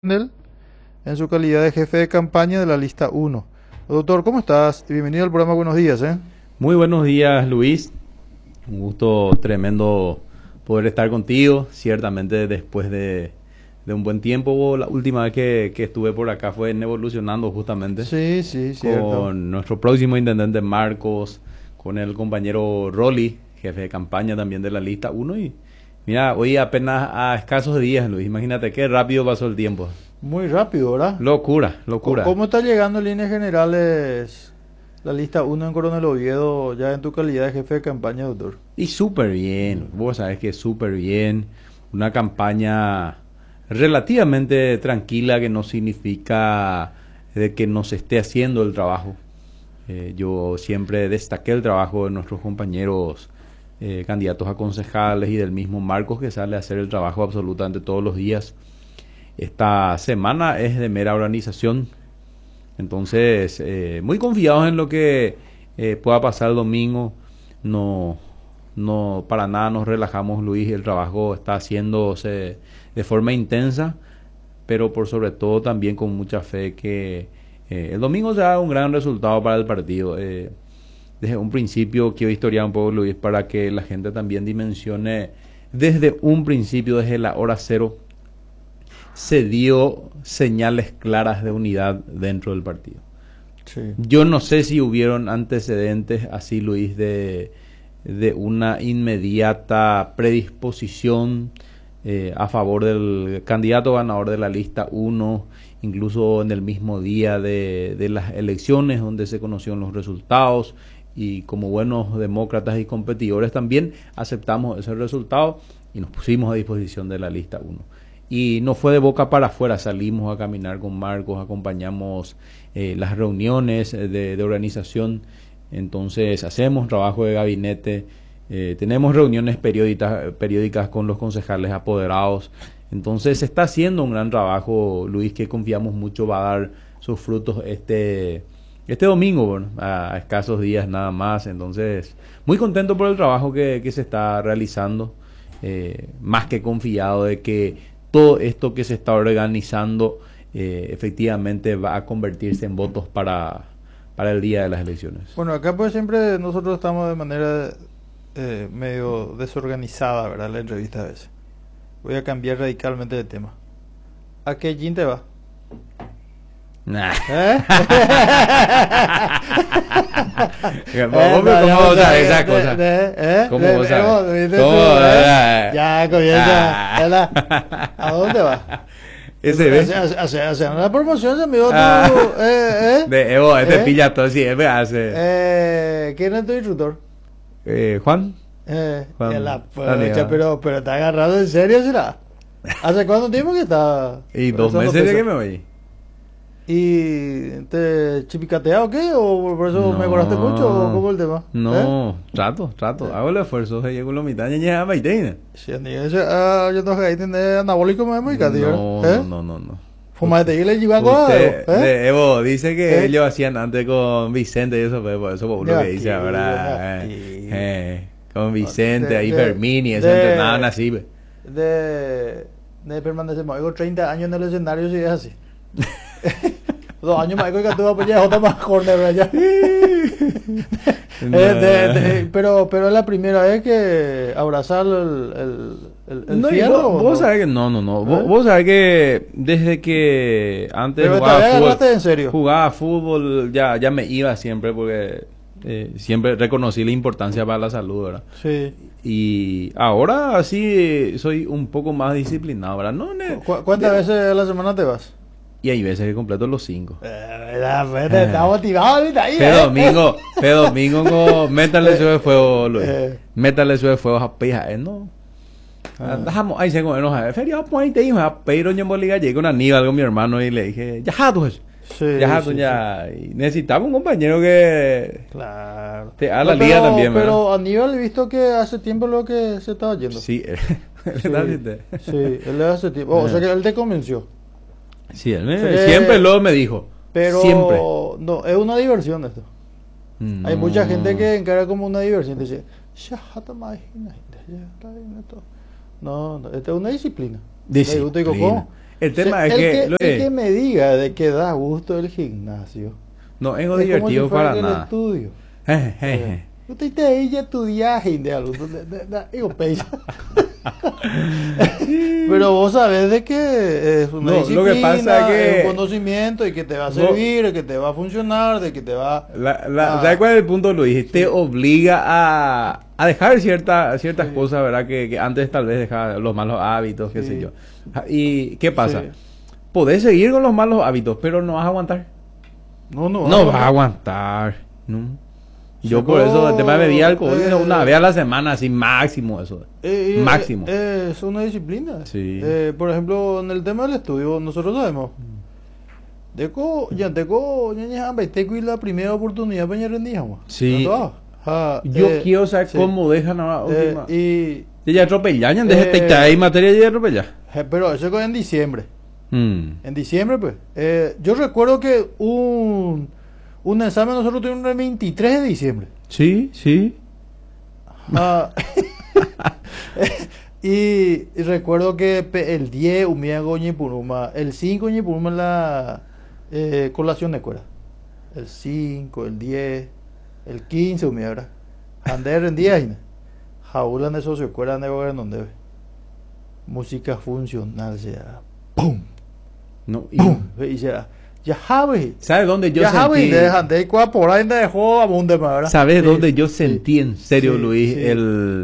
Él en su calidad de jefe de campaña de la lista uno. Doctor, ¿cómo estás? Y bienvenido al programa Buenos Días, ¿eh? Muy buenos días, Luis. Un gusto tremendo poder estar contigo. Ciertamente después de un buen tiempo, la última vez que estuve por acá fue en Evolucionando justamente Sí, sí, cierto. con nuestro próximo intendente Marcos, con el compañero Rolly, jefe de campaña también de la lista uno. Y mira, hoy apenas a escasos días, Luis. Imagínate qué rápido pasó el tiempo. Muy rápido, ¿verdad? Locura, locura. ¿Cómo está llegando en líneas generales la lista uno en Coronel Oviedo ya en tu calidad de jefe de campaña, doctor? Y súper bien, vos sabés que súper bien. Una campaña relativamente tranquila, que no significa de que no se esté haciendo el trabajo. Yo siempre destaqué el trabajo de nuestros compañeros candidatos a concejales y del mismo Marcos, que sale a hacer el trabajo absolutamente todos los días. Esta semana es de mera organización, entonces muy confiados en lo que pueda pasar el domingo. No, no para nada nos relajamos, Luis. El trabajo está haciéndose de forma intensa, pero por sobre todo también con mucha fe que el domingo será un gran resultado para el partido. Desde un principio quiero historiar un poco, Luis, para que la gente también dimensione. Desde un principio, desde la hora cero, se dio señales claras de unidad dentro del partido. Sí. Yo no sé si hubieron antecedentes así, Luis, de una inmediata predisposición a favor del candidato ganador de la lista uno, incluso en el mismo día de las elecciones donde se conocieron los resultados, y como buenos demócratas y competidores también aceptamos ese resultado y nos pusimos a disposición de la lista uno. Y no fue de boca para afuera, salimos a caminar con Marcos, acompañamos las reuniones de organización. Entonces hacemos trabajo de gabinete, tenemos reuniones periódicas con los concejales apoderados. Entonces se está haciendo un gran trabajo, Luis, que confiamos mucho va a dar sus frutos este domingo, bueno, a escasos días nada más. Entonces muy contento por el trabajo que se está realizando, más que confiado de que todo esto que se está organizando efectivamente va a convertirse en votos para el día de las elecciones. Bueno, acá pues siempre nosotros estamos de manera medio desorganizada, ¿verdad? La entrevista a veces. Voy a cambiar radicalmente de tema. ¿A qué gym te va? Nah. ¿Eh? ¿Cómo vos sabés esas cosas? ¿Cómo vos sabés? Ya comienza. ¿A dónde va? Hace una promoción, se me dio De Evo, pilla todo siempre hace. ¿Quién es tu instructor? Juan. Juan pero está agarrado en serio, ¿será? ¿Hace cuánto tiempo que está? Y 2 meses de que me voy. ¿Y te chipicatea o qué? ¿O por eso mejoraste mucho? ¿O cómo el tema? No, trato. Hago el esfuerzo. Llego a la mitad, ya me iré. Sí, yo no sé, tiene anabólico más muy caro. No. Fumate y le lleva a Evo dice que ellos hacían antes con Vicente y eso, por eso por lo que dice ahora. Con Vicente, ahí Fermín y eso entrenaban así. De permanecer más. Digo, 30 años en el escenario si es así. 2 años más que tú vas a más corner allá. Pero es la primera vez que abrazar el fierro. Vos sabés que no. Vos sabés que desde que antes jugaba fútbol, ya me iba siempre porque siempre reconocí la importancia para la salud, ¿verdad? Sí. Y ahora sí soy un poco más disciplinado, ¿verdad? ¿Cuántas veces a la semana te vas? Y hay veces que completo los 5. Está motivado ahorita ahí. Fe domingo con métale su de fuego, Luis. Métale su de fuego a pija, ¿no? Dejamos ahí se comernos a ver. Feriado, pues ahí te dije, pero yo me llegué con Aníbal, con mi hermano, y le dije, ya, tú eso. Ya. Y necesitaba un compañero que te haga la liga también, ¿verdad? Pero Aníbal he visto que hace tiempo lo que se estaba yendo. Sí, él hace tiempo. O sea que él te convenció. Sí, siempre lo me dijo. Pero siempre. No, es una diversión esto. No. Hay mucha gente que encara como una diversión. Dice, no, esta es una disciplina. Disciplina. El tema es el que me diga de que da gusto el gimnasio. no es Es divertido como si fuera para el nada. estudio. Jejeje. Usted te ahí ya estudias de algo. Digo, pecha. Pero vos sabés de que es una No, disciplina, lo que pasa es que- un conocimiento y que te va a Vos- servir, que te va a funcionar, de que te va ¿Sabes cuál es el punto, Luis? Te obliga a dejar ciertas Sí. cosas, ¿verdad? Que antes tal vez dejaba los malos hábitos, qué Sí. sé yo. ¿Y qué pasa? Sí. Podés seguir con los malos hábitos, pero no vas a aguantar. No No vas a aguantar. No. Yo Sacó, por eso el tema de bebida alcohol una vez a eh, la semana, así máximo eso. Máximo. Es una disciplina. Sí. Por ejemplo, en el tema del estudio, nosotros sabemos. Deco, ya teco, ya y la primera oportunidad para rendir. Sí. Yo quiero saber sí. cómo dejan ahora última. Y Ya atropellan, desde ahí materia de atropellar. pero eso es en diciembre. En diciembre, pues. Yo recuerdo que un examen nosotros tuvimos el 23 de diciembre. Sí, sí. Ah, y recuerdo que el 10 humía Goñi Puruma, el 5 Goñi Puruma la colación de cuera. El 5, el 10, el 15 humía, ¿verdad? Ander en 10, jaulan de socio cuera de gobierno donde música funcional, sea ¡pum! No, y- ¡Pum! Y ya sabe. ¿Sabes dónde yo Ya sabe, sentí? dejan de cuá por ahí dejó a munde, ¿verdad? ¿Sabes Sí, dónde yo sí, sentí en serio, sí, Luis, sí.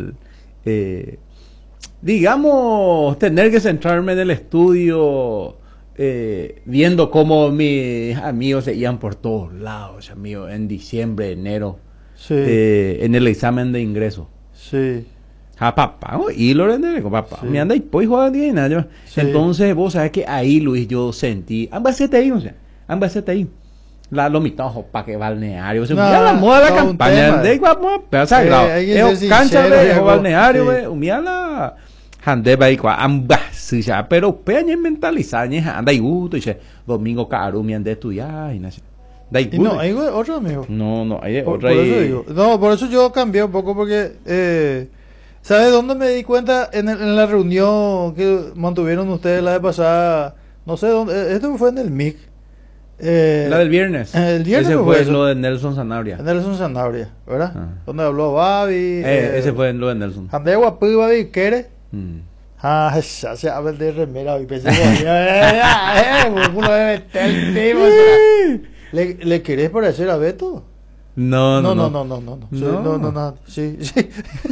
digamos, tener que centrarme en el estudio, viendo cómo mis amigos se iban por todos lados, amigos, en diciembre, enero, Sí, en el examen de ingreso. sí. A papá, y lo rendé con papá. Sí. Me anda y pues juega bien, ¿no? Sí. Entonces, vos sabés que ahí, Luis, yo sentí, ambas ahí, o sea, ambas ahí. Lo mitojo para que balneario. O sea, No, mira la moda de la no, un campaña. tema. De vamos, pero sagrado. Hay que Es ser cancha sincero, de Diego. balneario, Sí. mira la handeba y ambas, sí, ya, pero peña mentalizar, anda y gusto, y dice, domingo caro, me han de estudiar, y nace. Da Y no, hay otro amigo. no, hay Por otra eso ahí. digo. No, por eso yo cambié un poco porque ¿sabes dónde me di cuenta? En la reunión que mantuvieron ustedes la vez pasada, no sé dónde, esto fue en el MIC. La del viernes. El viernes Ese fue fue eso. lo de Nelson Sanabria. En Nelson Sanabria, ¿verdad? Ah. Donde habló Babi. Ese fue lo de Nelson. Andegua Pu Babi Kere. Mm. Ah, ya se habla de remera y pensé, uno debe meter el tipo. ¿Le querés parecer a Beto? No. No. Sí, No. no. Sí, sí.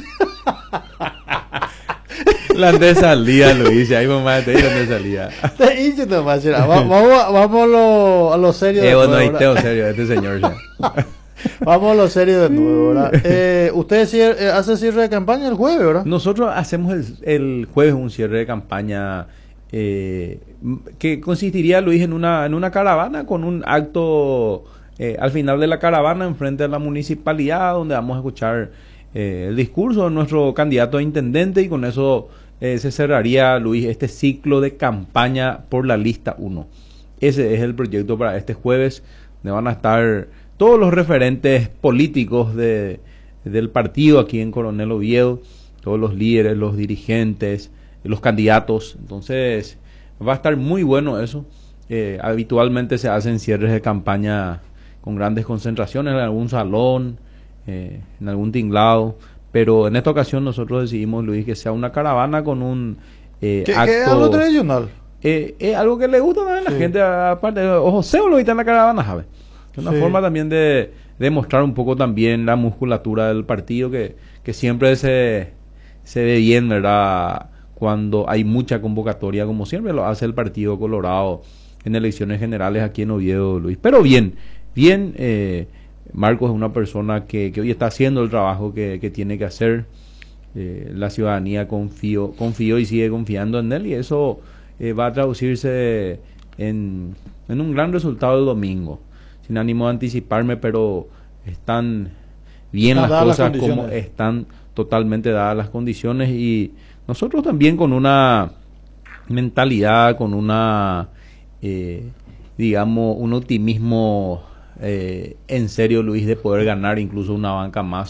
La de salida, Luis. Ahí mamá te digo de salida. Te hice nomás, será. Vamos a lo serio de Bueno, nuevo, ahí ¿verdad? tengo serio, este señor ya. Vamos a lo serio de nuevo, ¿verdad? Usted hace cierre de campaña el jueves, ¿verdad? Nosotros hacemos el jueves un cierre de campaña que consistiría, Luis, en una caravana con un acto al final de la caravana enfrente de la municipalidad donde vamos a escuchar el discurso de nuestro candidato a intendente y con eso se cerraría, Luis, este ciclo de campaña por la lista 1. Ese es el proyecto para este jueves, donde van a estar todos los referentes políticos del partido aquí en Coronel Oviedo, todos los líderes, los dirigentes, los candidatos. Entonces va a estar muy bueno eso. Habitualmente se hacen cierres de campaña con grandes concentraciones en algún salón, en algún tinglado, pero en esta ocasión nosotros decidimos, Luis, que sea una caravana con un ¿Qué acto. es algo tradicional? Es algo que le gusta también a la Sí. gente, aparte, ojo, Seo lo está en la caravana, ¿sabes? Es una Sí. forma también de mostrar un poco también la musculatura del partido que siempre se ve bien, ¿verdad? Cuando hay mucha convocatoria, como siempre lo hace el Partido Colorado en elecciones generales aquí en Oviedo, Luis. Pero bien, Marcos es una persona que hoy está haciendo el trabajo que tiene que hacer. La ciudadanía confió y sigue confiando en él y eso va a traducirse en un gran resultado el domingo. Sin ánimo de anticiparme, pero están bien las Dadas las cosas como condiciones. están totalmente dadas las condiciones y nosotros también con una mentalidad, con una digamos, un optimismo en serio, Luis, de poder ganar incluso una banca más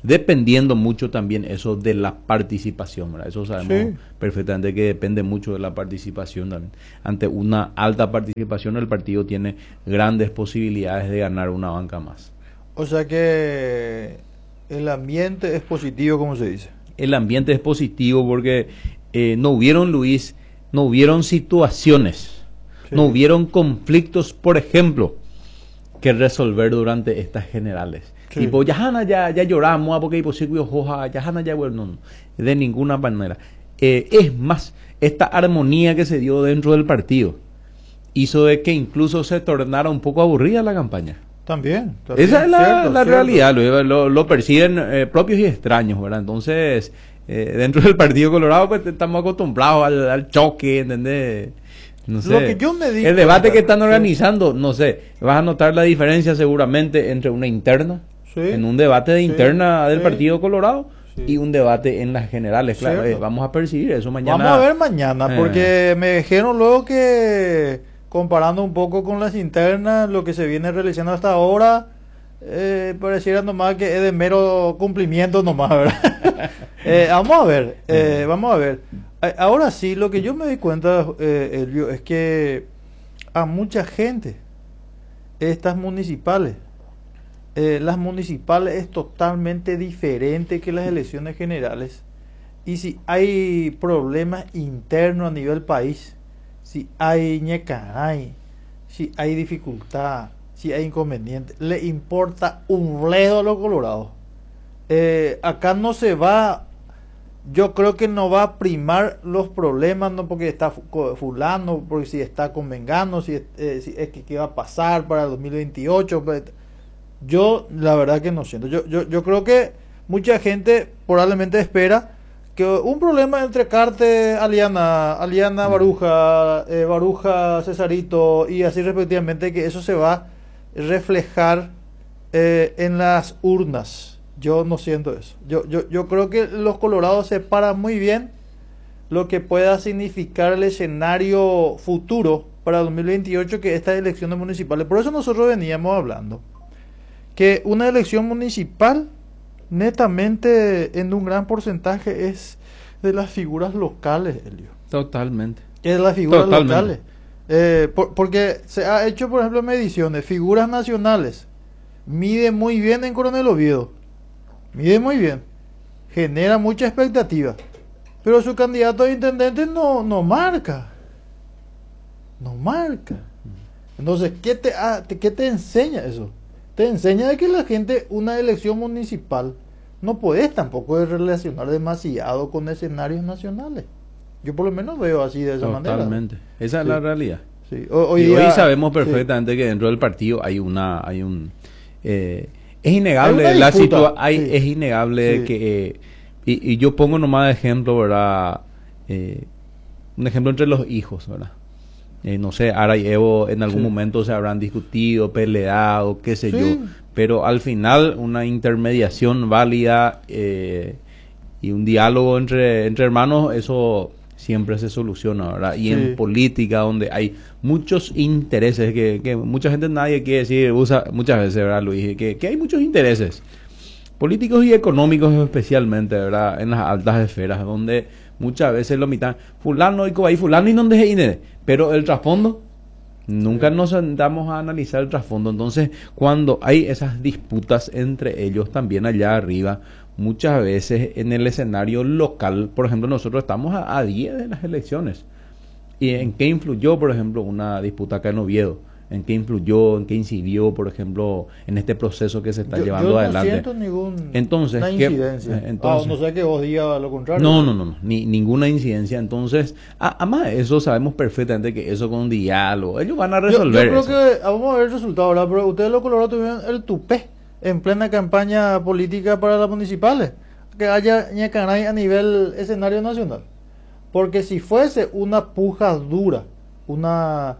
dependiendo mucho también eso de la participación, ¿verdad? Eso sabemos Sí. perfectamente que depende mucho de la participación también. Ante una alta participación, el partido tiene grandes posibilidades de ganar una banca más. O sea que el ambiente es positivo, como se dice. El ambiente es positivo porque no hubieron, Luis, no hubieron situaciones, Sí. no hubieron conflictos, por ejemplo, que resolver durante estas generales. Sí. Tipo, ya lloramos, porque hay posible hoja, ya, bueno, no, de ninguna manera. Es más, esta armonía que se dio dentro del partido hizo de que incluso se tornara un poco aburrida la campaña. También. Esa es la Cierto. realidad, lo persiguen propios y extraños, ¿verdad? Entonces, dentro del Partido Colorado, pues estamos acostumbrados al choque, ¿entendés? No sé. Lo que yo me di El debate cuenta, que están sí. organizando, no sé, vas a notar la diferencia seguramente entre una interna, Sí. en un debate de Sí. interna del Sí. Partido Colorado, Sí. y un debate en las generales. Claro, Cierto. vamos a percibir eso mañana. Vamos a ver mañana, porque me dijeron luego que comparando un poco con las internas, lo que se viene realizando hasta ahora, pareciera nomás que es de mero cumplimiento nomás, ¿verdad? Vamos a ver, vamos a ver. Ahora sí, lo que yo me di cuenta, Elvio, es que a mucha gente, estas municipales, las municipales es totalmente diferente que las elecciones generales. Y si hay problemas internos a nivel país, si hay ñecaray, si hay dificultad, si hay inconveniente, le importa un bledo a los colorados. Acá no se va, yo creo que no va a primar los problemas, no porque está fulano, porque si está con Mengano, si es que qué va a pasar para el 2028. Yo la verdad que no siento. Yo creo que mucha gente probablemente espera que un problema entre Carte, Aliana, Baruja, Baruja, Cesarito y así respectivamente, que eso se va a reflejar en las urnas. Yo no siento eso. Yo creo que los colorados separan muy bien lo que pueda significar el escenario futuro para 2028, que estas elecciones municipales. Por eso nosotros veníamos hablando que una elección municipal netamente en un gran porcentaje es de las figuras locales, Elio. Totalmente. Es de las figuras Totalmente. locales. Porque se ha hecho, por ejemplo, mediciones, figuras nacionales. Mide muy bien en Coronel Oviedo. Mide muy bien. Genera mucha expectativa. Pero su candidato a intendente no marca. No marca. Entonces, ¿qué te enseña eso? Te enseña de que la gente, una elección municipal, no puedes tampoco relacionar demasiado con escenarios nacionales. Yo por lo menos veo así de esa manera. Totalmente. Esa es Sí. la realidad. Sí. Y Hoy hoy sabemos perfectamente que dentro del partido es innegable Hay una disputa, sí. es innegable Sí. que y yo pongo nomás de ejemplo, ¿verdad? Un ejemplo entre los hijos, ¿verdad? No sé, Ara y Evo en algún Sí. momento se habrán discutido, peleado, qué sé Sí. yo, pero al final una intermediación válida y un diálogo entre hermanos, eso siempre se soluciona, ¿verdad? Y Sí. en política, donde hay muchos intereses, que mucha gente, nadie quiere decir, usa muchas veces, ¿verdad, Luis? Que hay muchos intereses, políticos y económicos especialmente, ¿verdad? En las altas esferas, donde muchas veces lo mitan, fulano y fulano y no deje, pero el trasfondo, nunca nos sentamos a analizar el trasfondo. Entonces, cuando hay esas disputas entre ellos también allá arriba, muchas veces en el escenario local, por ejemplo, nosotros estamos a 10 de las elecciones. ¿Y en qué influyó, por ejemplo, una disputa acá en Oviedo? ¿En qué influyó, en qué incidió, por ejemplo, en este proceso que se está llevando yo adelante? no siento ninguna Entonces, ¿qué? incidencia. Entonces- no sé que vos digas lo contrario. No, ninguna incidencia. Entonces, además de eso, sabemos perfectamente que eso con diálogo, ellos van a Yo resolver creo eso. que vamos a ver el resultado ahora, pero ustedes los colorados tuvieron el tupé en plena campaña política para las municipales, que haya ñacaray a nivel escenario nacional. Porque si fuese una puja dura, una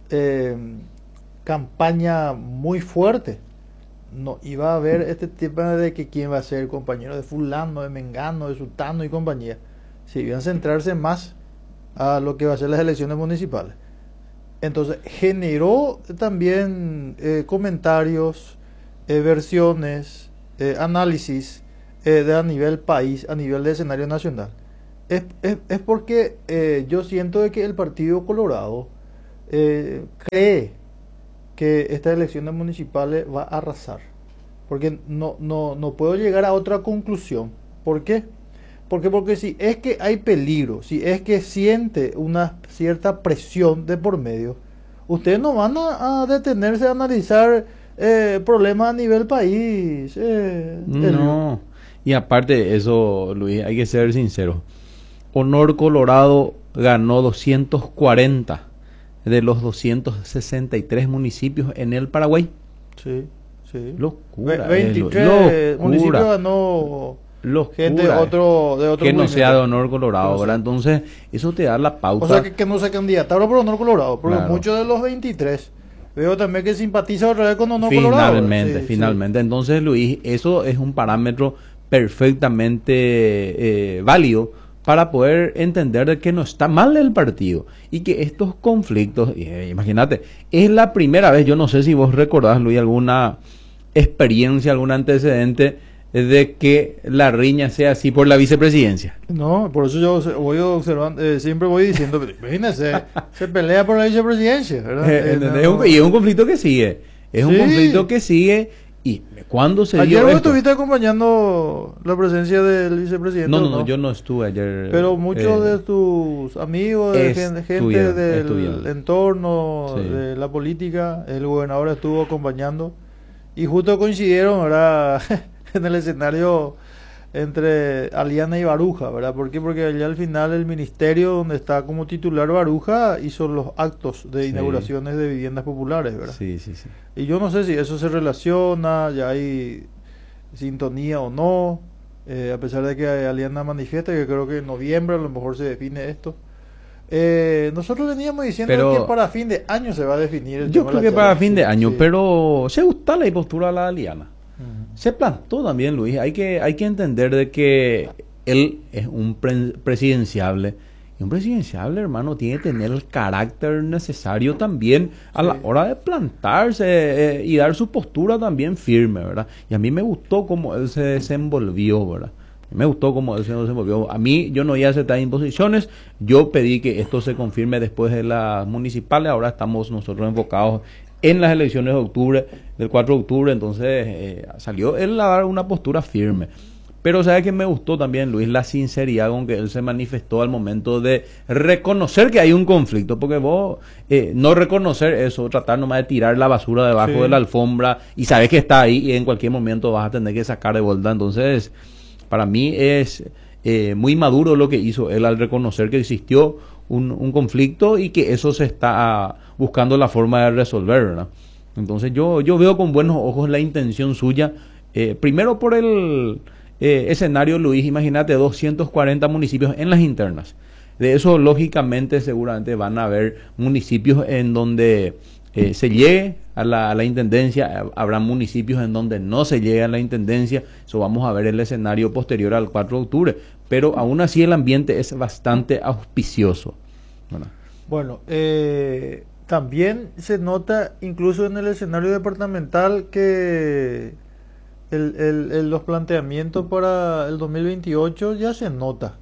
campaña muy fuerte, no iba a haber este tipo de que quién va a ser compañero de fulano, de mengano, de sultano y compañía. Si iban a centrarse más a lo que va a ser las elecciones municipales. Entonces generó también comentarios, versiones, análisis de a nivel país, a nivel de escenario nacional, es porque yo siento de que el Partido Colorado cree que estas elecciones municipales va a arrasar. Porque no puedo llegar a otra conclusión. ¿Por qué? Porque si es que hay peligro, si es que siente una cierta presión de por medio, ustedes no van a detenerse a analizar problemas a nivel país. No. Y aparte de eso, Luis, hay que ser sincero. Honor Colorado ganó 240 de los 263 municipios en el Paraguay. Sí, sí. Locura. 23 municipios ganó gente de otro que no sea de movimiento. Honor Colorado, ¿verdad? Entonces, eso te da la pauta. O sea, que no se candidataron por Honor Colorado, porque Claro. muchos de los 23 veo también que simpatiza otra vez con Honor Colorado. Finalmente. Entonces, Luis, eso es un parámetro perfectamente válido para poder entender de que no está mal el partido y que estos conflictos, imagínate, es la primera vez, yo no sé si vos recordás, Luis, alguna experiencia, algún antecedente de que la riña sea así por la vicepresidencia. No, por eso yo voy observando, siempre voy diciendo, imagínense, se pelea por la vicepresidencia, ¿verdad? Y es un conflicto que sigue, es un Sí. conflicto que sigue. ¿Y cuándo se dio Ayer vos esto? estuviste acompañando la presencia del vicepresidente. No, yo no estuve ayer. Pero muchos de tus amigos, gente del entorno, Sí. de la política, el gobernador estuvo acompañando y justo coincidieron, ¿verdad? En el escenario entre Aliana y Baruja, ¿verdad? ¿Por qué? Porque allá al final el ministerio donde está como titular Baruja hizo los actos de Sí. inauguraciones de viviendas populares, ¿verdad? Sí. Y yo no sé si eso se relaciona, ya hay sintonía o no, a pesar de que Aliana manifiesta que creo que en noviembre a lo mejor se define esto. Nosotros veníamos diciendo Pero que para fin de año se va a definir el yo tema creo de que la para charla. fin de Sí, año, sí. pero se gusta la postura de la Aliana. Ujú. Se plantó también, Luis. Hay que entender de que él es un presidenciable. Y un presidenciable, hermano, tiene que tener el carácter necesario también a la Sí. hora de plantarse y dar su postura también firme, ¿verdad? Y a mí me gustó cómo él se desenvolvió, ¿verdad? Me gustó cómo él se desenvolvió. A mí, yo no iba a aceptar imposiciones. Yo pedí que esto se confirme después de las municipales. Ahora estamos nosotros enfocados en las elecciones de octubre, del 4 de octubre. Entonces salió él a dar una postura firme. Pero ¿sabes qué me gustó también, Luis? La sinceridad con que él se manifestó al momento de reconocer que hay un conflicto. Porque vos no reconocer eso, tratar nomás de tirar la basura debajo Sí. de la alfombra y sabes que está ahí y en cualquier momento vas a tener que sacar de vuelta. Entonces, para mí es muy maduro lo que hizo él al reconocer que existió un conflicto y que eso se está buscando la forma de resolver, ¿verdad? Entonces yo veo con buenos ojos la intención suya, primero por el escenario, Luis, imagínate 240 municipios en las internas. De eso, lógicamente, seguramente van a haber municipios en donde se llegue a la intendencia, habrá municipios en donde no se llegue a la intendencia, eso vamos a ver el escenario posterior al 4 de octubre, pero aún así el ambiente es bastante auspicioso, ¿verdad? Bueno, también se nota incluso en el escenario departamental que los planteamientos para el 2028 ya se nota.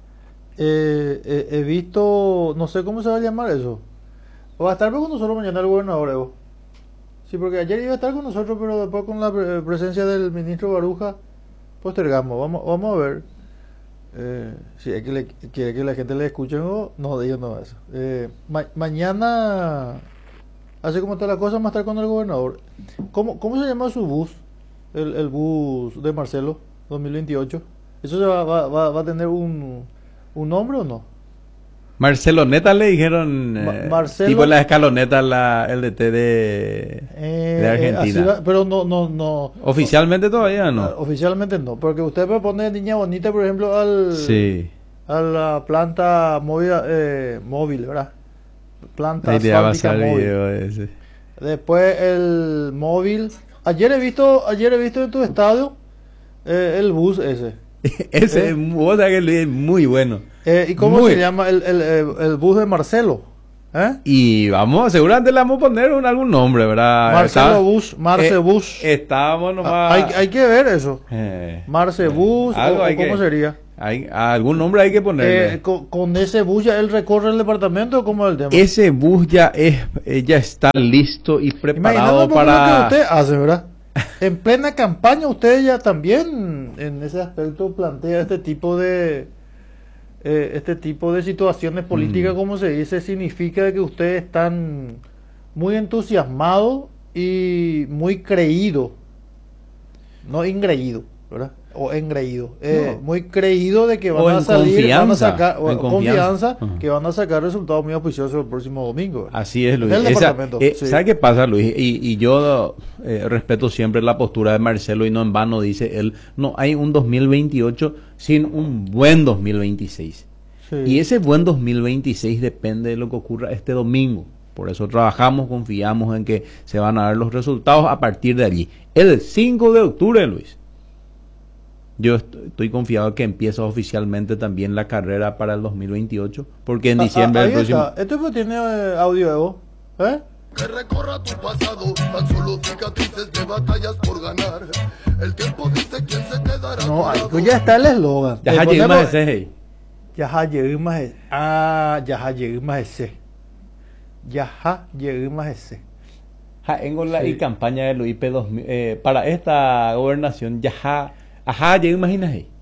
He visto, no sé cómo se va a llamar eso. Va a estar con nosotros mañana el gobernador, Evo. Sí, porque ayer iba a estar con nosotros, pero después con la presencia del ministro Baruja, postergamos. Vamos a ver. Si es que quiere que la gente le escuche o no, digo no eso. Mañana, así como está la cosa, va a estar con el gobernador. ¿Cómo se llama su bus? El bus de Marcelo 2028. ¿Eso se va a tener un nombre o no? Marceloneta le dijeron, Marcelo, tipo la escaloneta, el DT de Argentina. pero no. Oficialmente todavía no. Oficialmente no, porque usted propone Niña Bonita, por ejemplo, Sí. a la planta móvil, ¿verdad? Planta Ahí te va a asfáltica pasar el móvil. video ese. Después el móvil. Ayer he visto en tu estadio el bus ese. Vos sabés que Luis es muy bueno. ¿Y cómo Muy. se llama el bus de Marcelo? ¿Eh? Y vamos, seguramente le vamos a poner algún nombre, ¿verdad? Marcelo Bus, Marce Bus. Estábamos nomás. Hay que ver eso. Marce Bus, algo hay ¿cómo que, sería? Algún nombre hay que ponerle. Con ese bus ya él recorre el departamento, ¿o cómo es el tema? Ese bus ya está listo y preparado para... lo que usted hace, ¿verdad? En plena campaña usted ya también en ese aspecto plantea este tipo de situaciones políticas, como se dice, significa que ustedes están muy entusiasmados y muy creídos, no ingreído, ¿verdad? O engreído, muy creído de que van a salir, van a sacar, o confianza, que van a sacar resultados muy auspiciosos el próximo domingo, ¿verdad? Así es, Luis. Sí. ¿Sabe qué pasa, Luis? Y yo respeto siempre la postura de Marcelo, y no en vano dice él, no hay un 2028 sin un buen 2026. Sí. Y ese buen 2026 depende de lo que ocurra este domingo. Por eso trabajamos, confiamos en que se van a dar los resultados a partir de allí. El 5 de octubre, Luis. Yo estoy confiado que empieza oficialmente también la carrera para el 2028, porque en diciembre del próximo... Esto tiene audio, Evo, ¿eh? Que recorra tu pasado, tan solo cicatrices de batallas por ganar. El tiempo dice quién se quedará. No, ahí pues ya está el eslogan. Ya llegué más ese. Ya llegué más ese. Ya llegué más ese. Ya llegué más ese. En la y campaña del UIP 2000, para esta gobernación, ya imaginas ahí.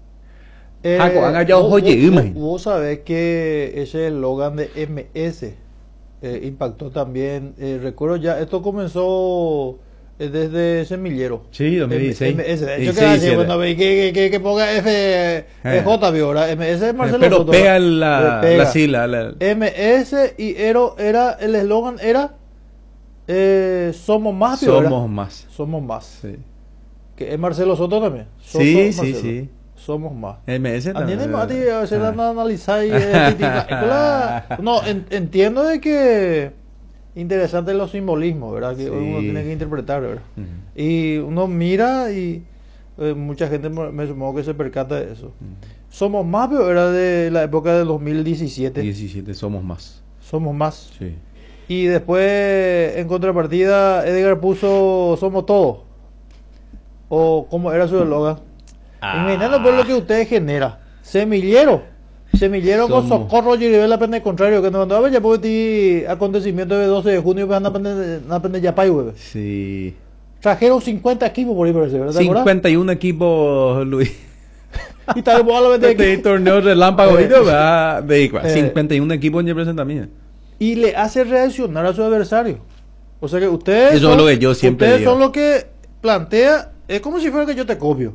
Vos sabés que ese eslogan de MS impactó también. Recuerdo ya, esto comenzó desde Semillero. Sí, 2016. MS, de hecho, que ponga J, ahora MS es Marcelo pero Soto, pega la sigla. MS y era el eslogan era somos más. Somos más. Sí. Que es Marcelo Soto también. Sí. Somos más. MS también. Analizar no, entiendo de que interesante los simbolismos, ¿verdad? Que uno tiene que interpretar, ¿verdad? Y uno mira y mucha gente me supongo que se percata de eso. Somos más, pero era de la época del 2017. 17, somos más. Somos más. Sí. Y después, en contrapartida, Edgar puso somos todos. O como era su eslogan. Imaginando por lo que ustedes generan. Semillero con Socorro y la pende contrario. Que cuando ya puedo decir acontecimiento de 12 de junio, van a aprender ya pay, güey. Sí. Trajeron 50 equipos por ahí, parece, ¿verdad? 51 equipos, Luis. Y tal vez este torneo relámpago, 51 equipos en representación. Y le hace reaccionar a su adversario. O sea que ustedes. Eso es lo que yo siempre digo. Ustedes son lo que plantea. Es como si fuera que yo te copio.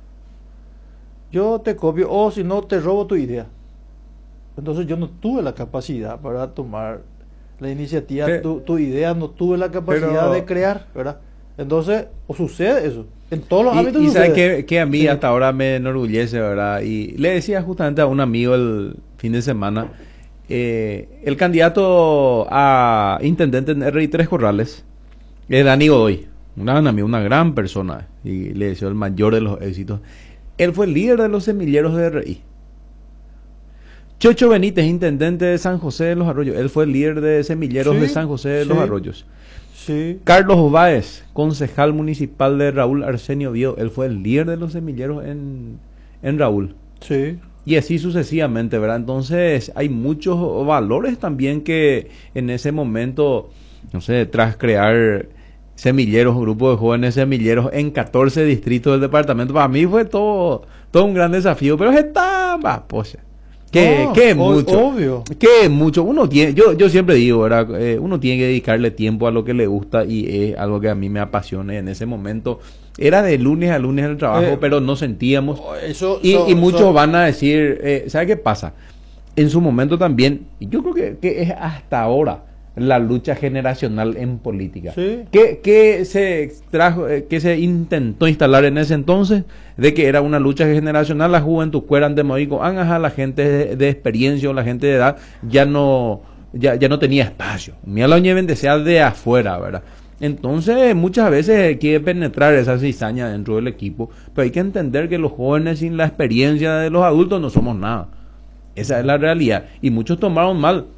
O si no, te robo tu idea. Entonces yo no tuve la capacidad para tomar la iniciativa. Tu idea no tuve la capacidad de crear, ¿verdad? Entonces, o sucede eso. En todos los ámbitos. Y sabes que a mí hasta ahora me enorgullece, ¿verdad? Y le decía justamente a un amigo el fin de semana, el candidato a intendente en RI3 Corrales es Dani Godoy. Un gran amigo, una gran persona, y le deseo el mayor de los éxitos. Él fue el líder de los semilleros de RI. Chocho Benítez, intendente de San José de los Arroyos, él fue el líder de semilleros de San José de los Arroyos. Sí. Carlos Báez, concejal municipal de Raúl Arsenio Viedo, él fue el líder de los semilleros en Raúl. Sí. Y así sucesivamente, ¿verdad? Entonces hay muchos valores también que en ese momento, no sé, tras crear semilleros, grupos de jóvenes semilleros en 14 distritos del departamento, para mí fue todo un gran desafío, pero es tan pues que mucho, obvio, que mucho uno tiene, yo siempre digo, ¿verdad? Uno tiene que dedicarle tiempo a lo que le gusta, y es algo que a mí me apasiona. En ese momento era de lunes a lunes el trabajo, pero no sentíamos y muchos van a decir, ¿sabe qué pasa? En su momento también, y yo creo que es hasta ahora la lucha generacional en política. Sí. Que se intentó instalar en ese entonces, de que era una lucha generacional, la juventud cueran de Moico, la gente de experiencia o la gente de edad ya no tenía espacio. Mira la uña sea de afuera, ¿verdad? Entonces muchas veces quiere penetrar esa cizaña dentro del equipo, pero hay que entender que los jóvenes sin la experiencia de los adultos no somos nada. Esa es la realidad, y muchos tomaron mal.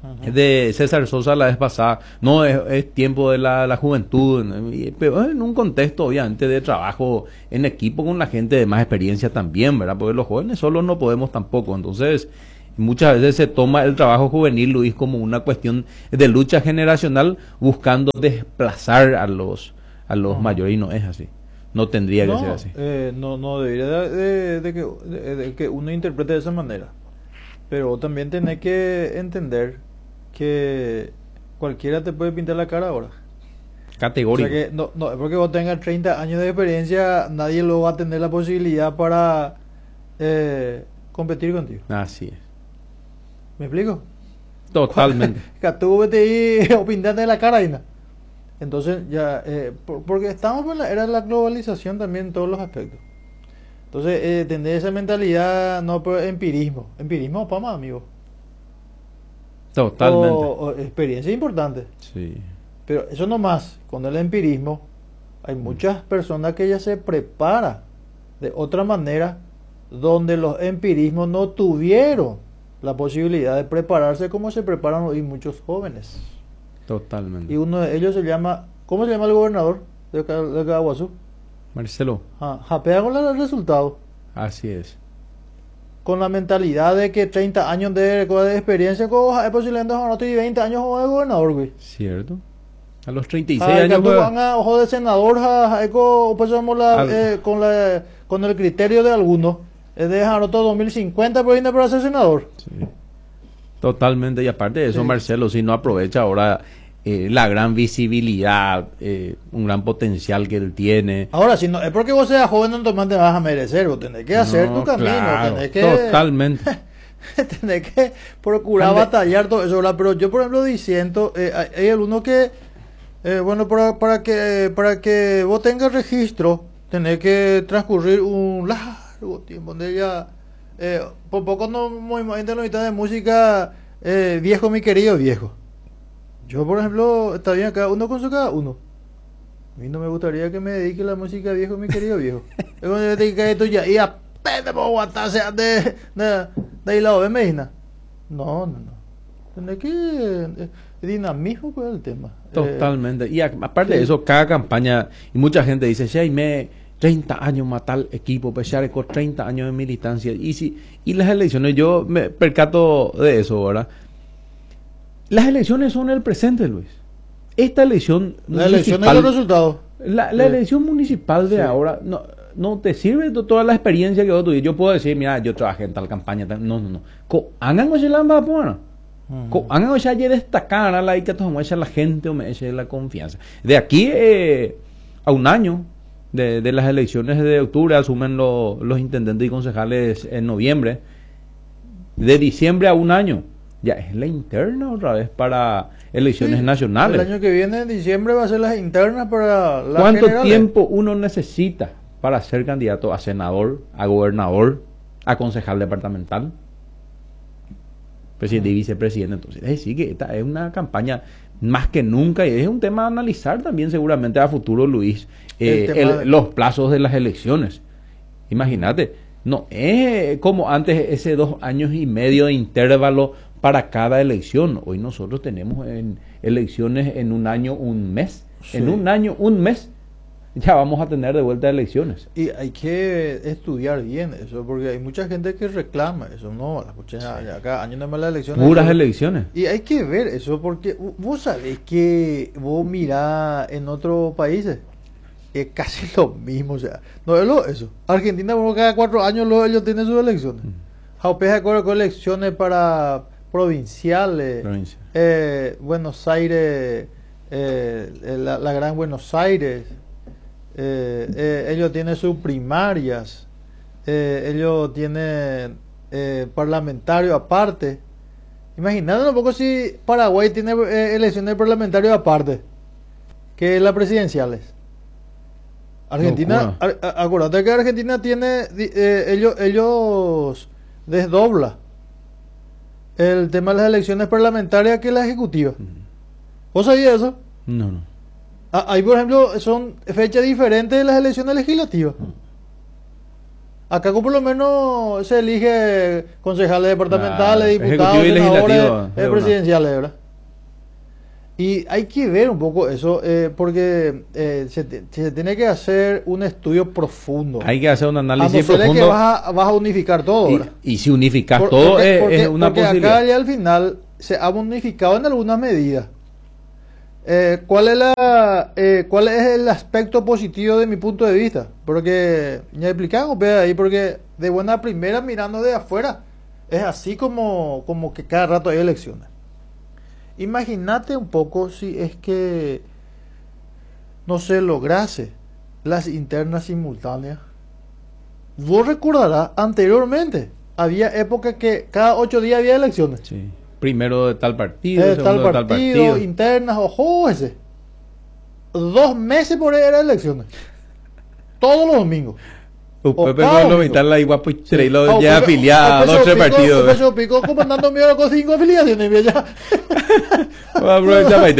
de César Sosa la vez pasada. No, es tiempo de la juventud, pero en un contexto obviamente de trabajo en equipo con la gente de más experiencia también, ¿verdad? Porque los jóvenes solos no podemos tampoco. Entonces, muchas veces se toma el trabajo juvenil, Luis, como una cuestión de lucha generacional buscando desplazar a los mayores, y no es así. No tendría que ser así. No debería de que uno interprete de esa manera. Pero también tenés que entender que cualquiera te puede pintar la cara ahora. Categórico. O sea que no es porque vos tengas 30 años de experiencia, nadie lo va a tener la posibilidad para competir contigo. Así es. ¿Me explico? Totalmente. Que tú vete o pintarte la cara y nada. Entonces ya, porque estamos en la era de la globalización también en todos los aspectos. Entonces, tener esa mentalidad, no por empirismo. Empirismo, para más, amigo. Totalmente. O experiencia importante. Sí. Pero eso no más. Con el empirismo, hay muchas personas que ya se preparan de otra manera, donde los empirismos no tuvieron la posibilidad de prepararse como se preparan hoy muchos jóvenes. Totalmente. Y uno de ellos se llama, ¿cómo se llama el gobernador de Caaguazú? Marcelo. Japea con el resultado. Así es. Con la mentalidad de que 30 años de experiencia, es posiblemente no tiene 20 años como de gobernador, güey. Cierto. A los 36 años. Tú van a ojo de senador, con el criterio de algunos, es de todo 2050 por ir para ser senador. Sí. Totalmente. Y aparte de eso, sí. Marcelo, si no aprovecha ahora la gran visibilidad, un gran potencial que él tiene. Ahora, si no es porque vos seas joven, no te vas a merecer, vos tenés que hacer tu camino, claro, tenés que totalmente. tenés que procurar batallar todo eso, ¿verdad? Pero yo, por ejemplo, diciendo, hay algunos que, bueno, para que vos tengas registro, tenés que transcurrir un largo tiempo, donde ya, por poco no movimiento de música, viejo, mi querido viejo. Yo, por ejemplo, está bien cada uno con su cada uno. A mí no me gustaría que me dedique la música viejo, mi querido viejo. Es cuando me dedique esto ya, y apenas puedo aguantarse de ahí lado de Medina. No. Tendré que dinamismo con el tema. Totalmente. Y aparte de eso, cada campaña, y mucha gente dice, si me 30 años matar el equipo, pesar con 30 años de militancia. Y las elecciones, yo me percato de eso, ¿verdad? Las elecciones son el presente, Luis. Esta elección la elección es el resultado. La elección municipal de ahora no te sirve de toda la experiencia que vos tuviste. Yo puedo decir, mira, yo trabajé en tal campaña. No. Hagan oye la ambapona. Hagan oye ayer destacar a la que tomamos la gente o me eche la confianza. De aquí a un año de las elecciones de octubre asumen los intendentes y concejales en noviembre. De diciembre a un año. Ya es la interna otra vez para elecciones nacionales. El año que viene, en diciembre, va a ser las internas para las ¿Cuánto generales? tiempo uno necesita para ser candidato a senador, a gobernador, a concejal departamental, presidente y vicepresidente? Entonces, es decir, que esta es una campaña más que nunca, y es un tema a analizar también seguramente a futuro, Luis, los plazos de las elecciones. Imagínate, no es como antes ese 2 años y medio de intervalo para cada elección. Hoy nosotros tenemos elecciones en un año, un mes. Sí. En un año, un mes, ya vamos a tener de vuelta elecciones. Y hay que estudiar bien eso, porque hay mucha gente que reclama eso. No, acá año no más las elecciones. Puras elecciones. Y hay que ver eso, porque vos sabés que vos mirás en otros países, es casi lo mismo. O sea, no es eso. Argentina, por cada 4 años ellos tienen sus elecciones. Jaupés de acuerdo con elecciones para provinciales, Buenos Aires, la Gran Buenos Aires, ellos tienen sus primarias, ellos tienen parlamentarios aparte. Imagínate un poco si Paraguay tiene elecciones parlamentarios aparte que las presidenciales. Argentina, acuérdate que Argentina tiene, ellos desdobla el tema de las elecciones parlamentarias que la ejecutiva. ¿Vos sabías eso? No. Ahí, por ejemplo, son fechas diferentes de las elecciones legislativas. Acá por lo menos se elige concejales departamentales, Claro, diputados, ejecutivo y senadores, legislativo, de una. presidenciales, ¿verdad? Y hay que ver un poco eso, porque se tiene que hacer un estudio profundo. Hay que hacer un A no análisis ser de que profundo. vas a unificar todo, ¿verdad? Y si unificas todo es una porque posibilidad. acá ya al final se ha unificado en algunas medidas. ¿Cuál es el aspecto positivo de mi punto de vista? Porque ya explicamos ahí, porque de buena primera mirando de afuera es así como que cada rato hay elecciones. Imagínate un poco si es que no se lograse las internas simultáneas. Vos recordarás anteriormente había épocas que cada 8 días había elecciones. Sí. Primero de tal partido, Tal segundo de tal partido, partido. internas, ojo ese. 2 meses por ahí era elecciones. Todos los domingos. Pepe cada con lo domingo. vital la igual pues Sí. lo ya afiliada a 2 3 partidos. Pecho Pico comandando mi hora con 5 afiliaciones. Y ya. Aprovecha para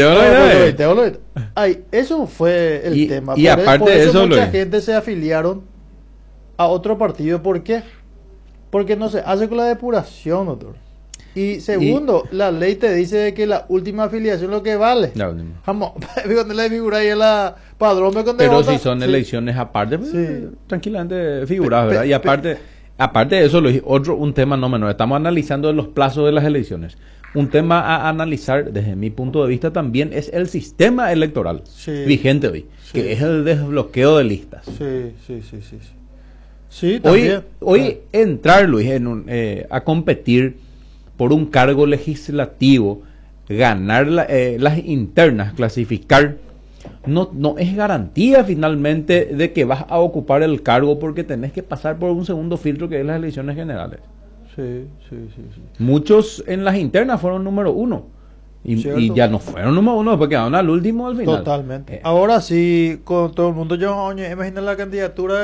Ay, eso fue el Y- tema. y aparte por de eso, mucha Luis. gente se afiliaron a otro partido. ¿Por qué? Porque no se hace con la depuración, doctor. Y segundo, la ley te dice que la última afiliación es lo que vale. La última. Vamos, cuando le figura ahí en la padrón de Pero vota, si son sí. elecciones aparte, pues, Sí. tranquilamente figuradas, Pe- ¿verdad? pe- Y aparte de eso, Luis, un tema no menor. Estamos analizando los plazos de las elecciones. Un tema a analizar, desde mi punto de vista, también es el sistema electoral Sí. vigente hoy, Sí. que es el desbloqueo de listas. Sí, sí, sí, sí. Sí, Hoy, también. hoy entrar, Luis, a competir por un cargo legislativo, ganar las internas, clasificar, no es garantía finalmente de que vas a ocupar el cargo porque tenés que pasar por un segundo filtro que es las elecciones generales. Sí, sí, sí, sí. Muchos en las internas fueron número 1 Cierto. y ya no fueron número 1 porque quedaron al último al final. Totalmente. Ahora sí, con todo el mundo, yo oye, imagina la candidatura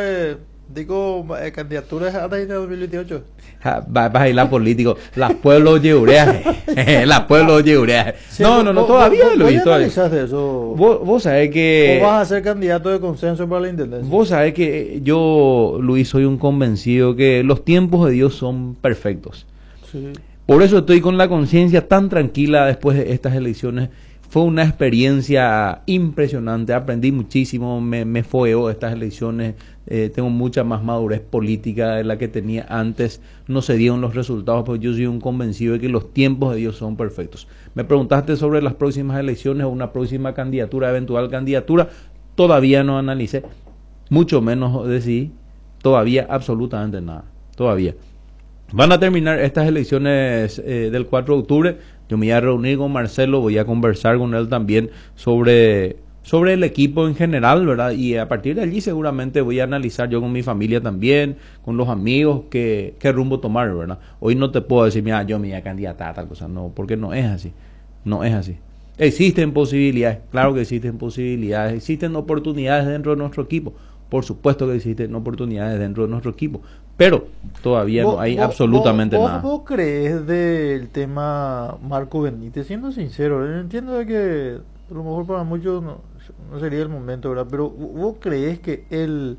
candidatura hasta el 2028. Vas a ir la político, las pueblos yeureaje, las pueblos yeureaje. Sí, No, todavía vos, lo vos he ya visto. analizaste eso. Vos sabés que... ¿O vas a ser candidato de consenso para la intendencia? Vos sabés que yo, Luis, soy un convencido que los tiempos de Dios son perfectos. Sí. Por eso estoy con la conciencia tan tranquila después de estas elecciones. Fue una experiencia impresionante, aprendí muchísimo, me fogueó estas elecciones, tengo mucha más madurez política de la que tenía antes, no se dieron los resultados, pero yo soy un convencido de que los tiempos de Dios son perfectos. Me preguntaste sobre las próximas elecciones o una próxima candidatura, eventual candidatura, todavía no analicé, mucho menos decidí, todavía absolutamente nada, todavía. Van a terminar estas elecciones del 4 de octubre. Yo me voy a reunir con Marcelo, voy a conversar con él también sobre el equipo en general, ¿verdad? Y a partir de allí seguramente voy a analizar yo con mi familia también, con los amigos, qué rumbo tomar, ¿verdad? Hoy no te puedo decir, mira, yo me voy a candidatar a tal cosa, no, porque no es así, no es así. Existen posibilidades, claro que existen posibilidades, existen oportunidades dentro de nuestro equipo, por supuesto que existen oportunidades dentro de nuestro equipo, pero todavía no hay absolutamente nada. ¿Vos crees del tema Marco Benítez? Siendo sincero, yo entiendo de que a lo mejor para muchos no sería el momento, ¿verdad? Pero ¿vos crees que él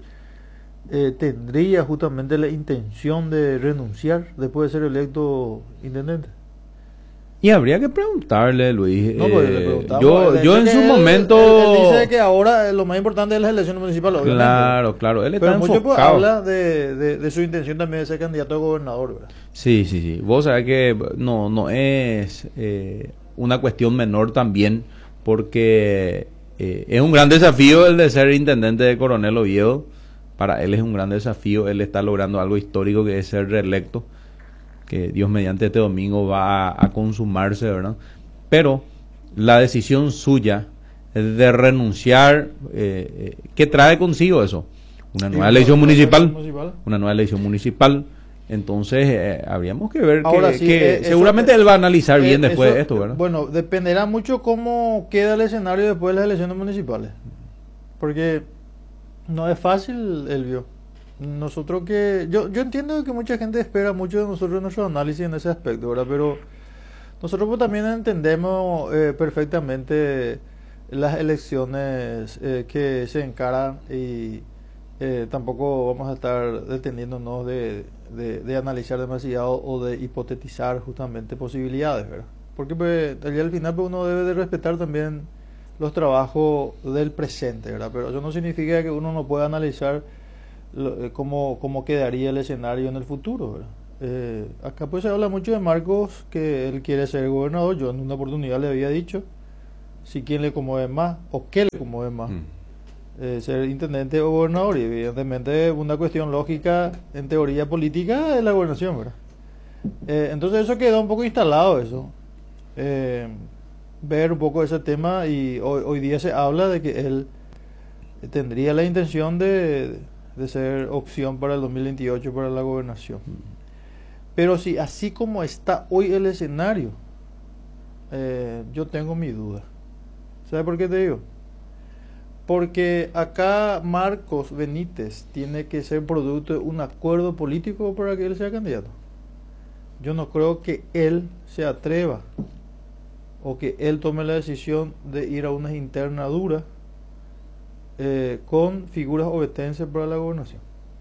tendría justamente la intención de renunciar después de ser electo intendente? Y habría que preguntarle, Luis. No, pues le preguntamos. Yo en su momento... Él dice que ahora lo más importante es las elecciones municipales, obviamente. Claro. Él está Pero mucho pues, enfocado. habla de su intención también de ser candidato a gobernador, ¿verdad? Sí. Vos sabés que no es una cuestión menor también, porque es un gran desafío el de ser intendente de Coronel Oviedo. Para él es un gran desafío. Él está logrando algo histórico que es ser reelecto, que Dios mediante este domingo va a consumarse, ¿verdad? Pero la decisión suya de renunciar, ¿qué trae consigo eso? Una nueva elección municipal. Una nueva elección municipal. Entonces, habríamos que ver Ahora que, sí, que seguramente él va a analizar bien después eso, de esto, ¿verdad? Bueno, dependerá mucho cómo queda el escenario después de las elecciones municipales. Porque no es fácil, Elvio. Nosotros yo entiendo que mucha gente espera mucho de nosotros en nuestro análisis en ese aspecto, ¿verdad? Pero nosotros pues, también entendemos perfectamente las elecciones que se encaran y Tampoco vamos a estar deteniéndonos de analizar demasiado o de hipotetizar justamente posibilidades, ¿verdad? Porque pues, al final pues, uno debe de respetar también los trabajos del presente, ¿verdad? Pero eso no significa que uno no pueda analizar cómo quedaría el escenario en el futuro, ¿verdad? Acá pues se habla mucho de Marcos, que él quiere ser gobernador. Yo en una oportunidad le había dicho si quién le conmueve más o qué le conmueve más, ser intendente o gobernador, y evidentemente una cuestión lógica en teoría política es la gobernación, ¿verdad? Entonces eso quedó un poco instalado, eso, ver un poco ese tema, y hoy día se habla de que él tendría la intención de ser opción para el 2028 para la gobernación. Pero si así como está hoy el escenario, yo tengo mi duda. ¿Sabe por qué te digo? Porque acá Marcos Benítez tiene que ser producto de un acuerdo político para que él sea candidato. Yo no creo que él se atreva o que él tome la decisión de ir a una interna dura con figuras obetenses para la gobernación,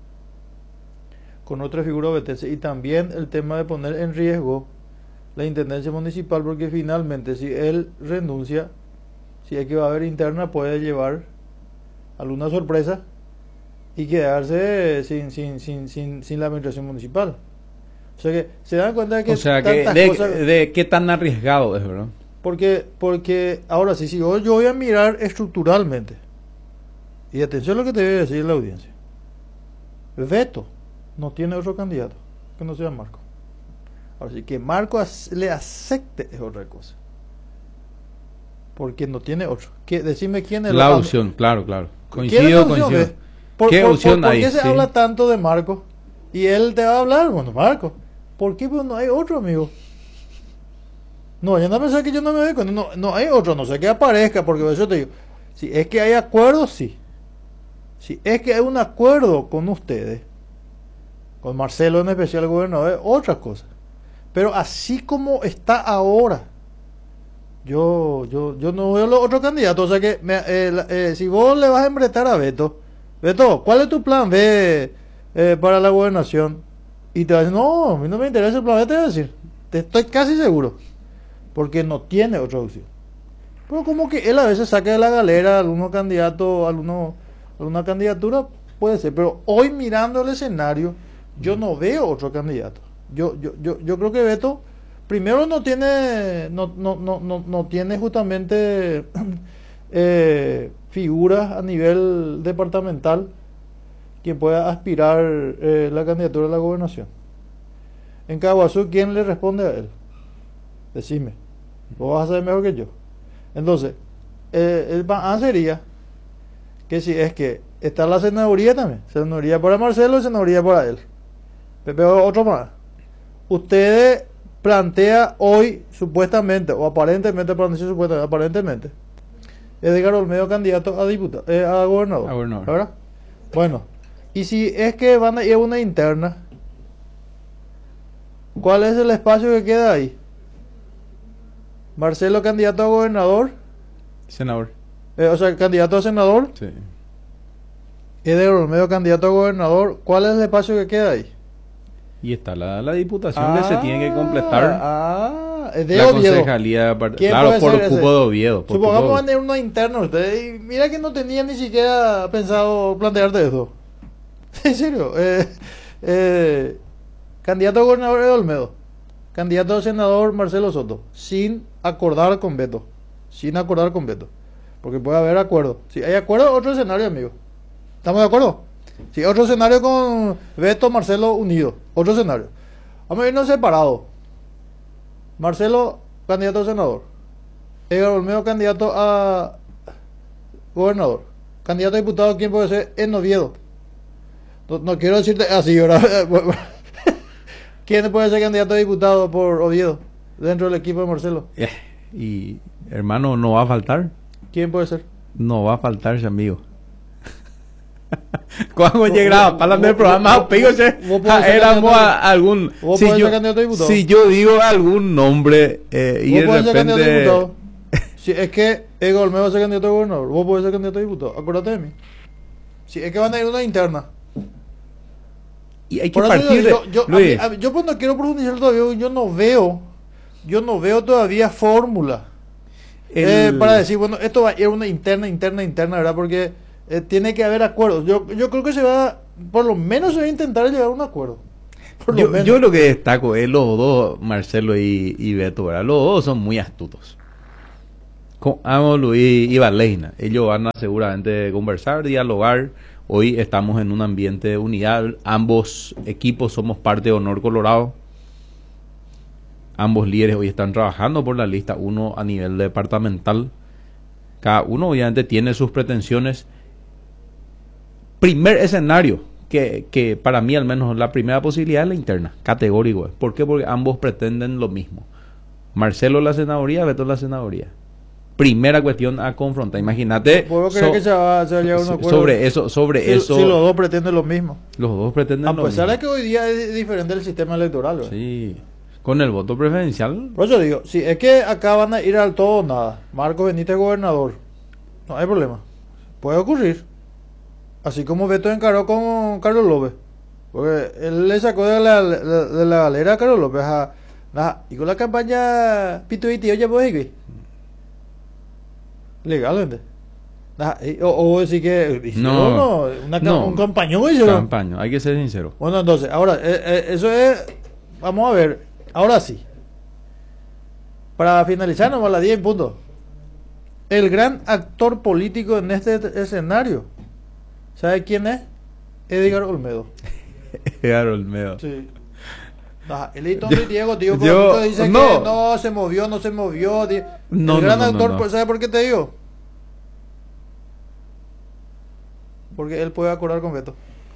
con otra figura obetense, y también el tema de poner en riesgo la intendencia municipal, porque finalmente si él renuncia, si es que va a haber interna, puede llevar alguna sorpresa y quedarse sin la administración municipal. O sea que se dan cuenta de que, o sea, que de qué tan arriesgado es, ¿verdad? Porque ahora sí, si yo voy a mirar estructuralmente, y atención a lo que te voy a decir la audiencia, Beto no tiene otro candidato que no sea Marco. Ahora sí, que Marco le acepte es otra cosa, porque no tiene otro. Decime quién es la opción, claro. Coincido. ¿Qué opción hay? ¿Por qué se habla tanto de Marco? Y él te va a hablar, bueno, Marco, ¿por qué pues no hay otro, amigo? No vayan a pensar que yo no me doy cuenta. No hay otro, no sé que aparezca, porque eso te digo, si es que hay acuerdo, sí. Si es que hay un acuerdo con ustedes, con Marcelo en especial, el gobernador, es otra cosa. Pero así como está ahora, yo no veo otro candidato. O sea que si vos le vas a embretar a Beto, ¿cuál es tu plan B para la gobernación? Y te va a decir, no, a mí no me interesa el plan B, te voy a decir, te estoy casi seguro, porque no tiene otra opción. Pero como que él a veces saca de la galera algunos candidatos, alguna candidatura, puede ser. Pero hoy mirando el escenario, yo no veo otro candidato. Yo creo que Beto primero no tiene justamente figuras a nivel departamental quien pueda aspirar la candidatura a la gobernación. En Caguazú, ¿quién le responde a él? Decime, vos vas a saber mejor que yo. Entonces, el plan sería que si es que está la senaduría también, senaduría para Marcelo y senaduría para él, Pepe otro más, ustedes plantea hoy supuestamente o aparentemente, para no decir supuestamente, aparentemente Edgar Olmedo candidato a diputado, a gobernador, ¿verdad? Bueno, y si es que van a ir a una interna, ¿cuál es el espacio que queda ahí? Marcelo candidato a gobernador, senador, o sea, candidato a senador, sí. Edgar Olmedo candidato a gobernador, ¿cuál es el espacio que queda ahí? Y está la diputación que se tiene que completar. De la Oviedo. Concejalía, claro, por cupo de Oviedo. Supongamos van a tener una interna ustedes, y mira que no tenía ni siquiera pensado plantearte eso. En serio. Candidato a gobernador Edgar Olmedo, candidato a senador Marcelo Soto, sin acordar con Beto. Porque puede haber acuerdo. Si hay acuerdo, otro escenario, amigo. ¿Estamos de acuerdo? Si otro escenario con Beto, Marcelo unido, otro escenario. Vamos a irnos separados. Marcelo, candidato a senador. Edgar Olmedo, candidato a gobernador. Candidato a diputado, ¿quién puede ser? En Oviedo. No quiero decirte así, ¿verdad? ¿Quién puede ser candidato a diputado por Oviedo dentro del equipo de Marcelo? Y hermano, no va a faltar. ¿Quién puede ser? No va a faltar, amigo. Cuando llegaba para el programa, éramos algún. Si yo digo algún nombre y de repente. Si es que Edgar Olmedo va a ser candidato a gobernador, vos podés ser candidato a diputado. Acuérdate de mí. Sí, es que van a ir una interna. Y hay que Por eso partir de... Luis, yo pues no quiero profundizar todavía, yo no veo todavía fórmula para decir, bueno, esto va a ir una interna, ¿verdad? Porque tiene que haber acuerdos. Yo creo que por lo menos se va a intentar llegar a un acuerdo. Yo lo que destaco es los dos, Marcelo y Beto, ¿verdad? Los dos son muy astutos. Con Amo, Luis y Valeina. Ellos van a seguramente conversar, dialogar. Hoy estamos en un ambiente de unidad. Ambos equipos somos parte de Honor Colorado. Ambos líderes hoy están trabajando por la lista, uno a nivel departamental. Cada uno obviamente tiene sus pretensiones. Primer escenario, que para mí al menos la primera posibilidad es la interna, categórico. ¿Por qué? Porque ambos pretenden lo mismo. Marcelo la senaduría, Beto la senaduría. Primera cuestión a confrontar. Imagínate ¿Puedo creer que se va a llegar a un acuerdo? sobre eso. Si los dos pretenden lo mismo. Los dos pretenden lo mismo. A pesar de que hoy día es diferente el sistema electoral, ¿verdad? Sí. Con el voto preferencial. Por eso digo, si es que acá van a ir al todo o nada. Marcos Benítez gobernador. No hay problema. Puede ocurrir. Así como Beto encaró con Carlos López. Porque él le sacó de la galera a Carlos López. Y con la campaña Pito y Tío ya puede ir. Legalmente. O decir que No. un campañón hicieron. Campañón, hay que ser sincero. Bueno, entonces, ahora, eso es. Vamos a ver. Ahora sí. Para finalizar, nomás la 10 en punto. El gran actor político en este escenario, ¿sabe quién es? Edgar Olmedo. Edgar Olmedo. Sí. El Hilton Diego, tío, dice que no se movió. El gran actor, ¿sabe por qué te digo? Porque él puede acordar con Beto.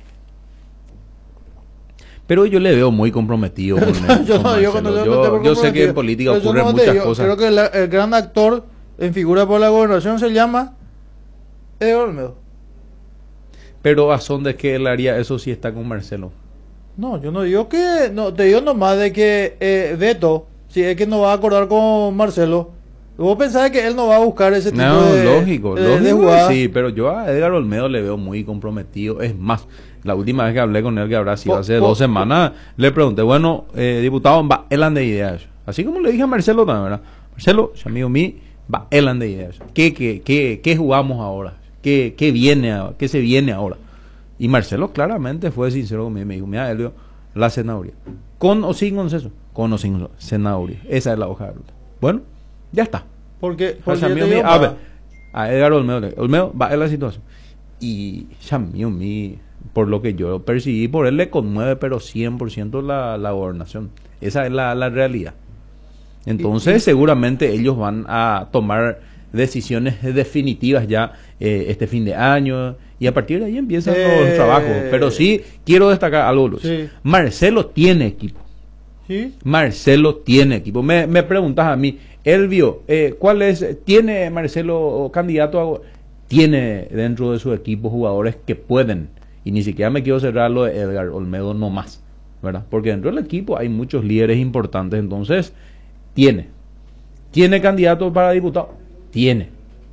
Pero yo le veo muy comprometido con yo sé que en política ocurren muchas cosas. Creo que el gran actor en figura por la gobernación se llama Edgar Olmedo. Pero a son de que él haría eso si está con Marcelo. No, yo no digo que... No, te digo nomás de que Beto, si es que no va a acordar con Marcelo, vos pensás que él no va a buscar ese tipo lógico, de jugada. Sí, pero yo a Edgar Olmedo le veo muy comprometido. Es más, la última vez que hablé con él, que habrá sido hace 2 semanas, le pregunté, bueno, diputado, va él de ideas. Así como le dije a Marcelo también, ¿verdad? Marcelo, amigo mío, va él de ideas. ¿Qué jugamos ahora? ¿Qué se viene ahora? Y Marcelo claramente fue sincero conmigo. Me dijo, mira, Elio, la senaduría. ¿Con o sin consenso? Con o sin senaduría. Esa es la hoja de ruta. Bueno, ya está. Porque a ver, a Edgar Olmedo va en la situación. Y Chamío mí, por lo que yo percibí, por él le conmueve, pero 100% la gobernación. Esa es la realidad. Entonces, seguramente ellos van a tomar decisiones definitivas ya este fin de año, y a partir de ahí empiezan los trabajos. Pero sí quiero destacar algo, Luis. Sí. Marcelo tiene equipo. ¿Sí? Marcelo tiene equipo. Me preguntas a mí, Elvio, ¿tiene Marcelo candidato a... Tiene dentro de su equipo jugadores que pueden, y ni siquiera me quiero cerrar lo de Edgar Olmedo no más, ¿verdad? Porque dentro del equipo hay muchos líderes importantes. Entonces tiene candidato para diputado, tiene.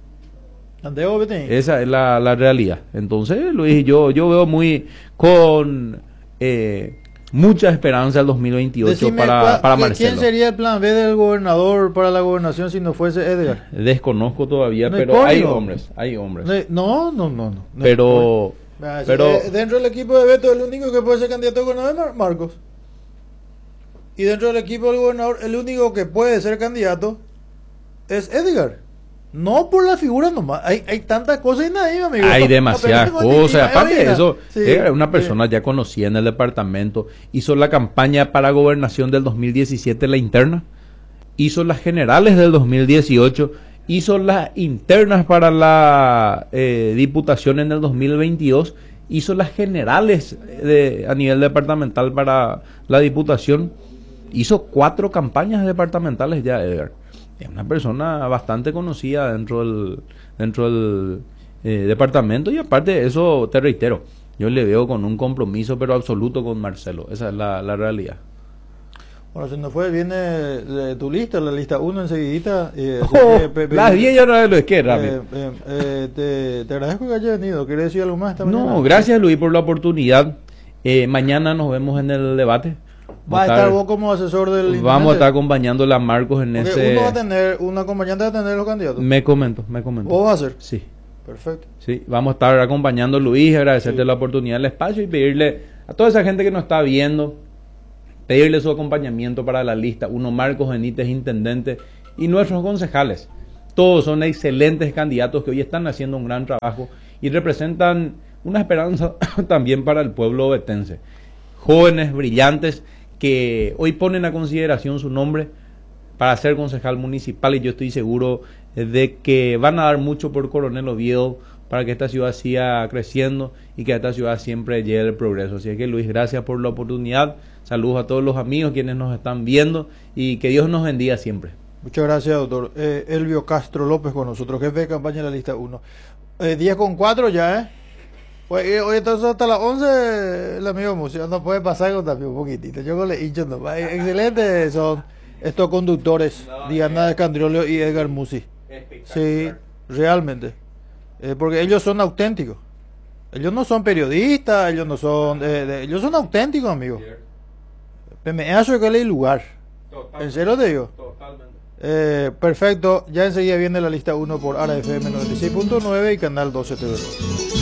Esa es la realidad. Entonces, Luis, yo veo muy con mucha esperanza el 2028. Decime, para Marcelo. ¿Quién sería el plan B del gobernador para la gobernación si no fuese Edgar? Desconozco todavía, pero hay hombres. No. Pero dentro del equipo de Beto, el único que puede ser candidato a gobernador es Marcos. Y dentro del equipo del gobernador, el único que puede ser candidato es Edgar. No por la figura nomás, hay tantas cosas y nadie, amigo. Hay demasiadas cosas. Aparte de eso, era una persona ya conocida en el departamento. Hizo la campaña para gobernación del 2017, la interna. Hizo las generales del 2018. Hizo las internas para la diputación en el 2022. Hizo las generales a nivel departamental para la diputación. Hizo 4 campañas departamentales ya, Edgar. Es una persona bastante conocida dentro del departamento, y aparte de eso, te reitero, yo le veo con un compromiso pero absoluto con Marcelo. Esa es la realidad. Bueno, si no fue, viene de tu lista, la lista 1 enseguidita. Las 10 ya no lo es que rápido. Te agradezco que hayas venido. ¿Quieres decir algo más esta mañana? No, gracias Luis por la oportunidad. Mañana nos vemos en el debate. ¿Vas a estar vos como asesor del intendente? Vamos a estar acompañándola a Marcos en ese... Uno va a tener, un acompañante va a tener los candidatos. Me comento. ¿Vos vas a hacer? Sí. Perfecto. Sí, vamos a estar acompañando a Luis, agradecerte la oportunidad del espacio y pedirle a toda esa gente que nos está viendo, pedirle su acompañamiento para la lista 1, Marcos Benítez, intendente, y nuestros concejales. Todos son excelentes candidatos que hoy están haciendo un gran trabajo y representan una esperanza también para el pueblo ovetense. Jóvenes, brillantes, que hoy ponen a consideración su nombre para ser concejal municipal, y yo estoy seguro de que van a dar mucho por Coronel Oviedo para que esta ciudad siga creciendo y que a esta ciudad siempre llegue el progreso. Así que Luis, gracias por la oportunidad. Saludos a todos los amigos quienes nos están viendo y que Dios nos bendiga siempre. Muchas gracias, doctor. Elvio Castro López con nosotros, jefe de campaña de la lista 1. 10:04 ya, Hoy entonces hasta las 11 el amigo Museo no puede pasar con también un poquitito. Yo con le hincho no. Excelentes son estos conductores, Diana de Candriolio y Edgar Musi. Sí, realmente. Porque ellos son auténticos. Ellos no son periodistas, ellos no son... ellos son auténticos, amigos. Me hace que el lugar. ¿En serio te digo? Perfecto. Ya enseguida viene la lista 1 por Ara FM 96.9 y Canal 12 TV.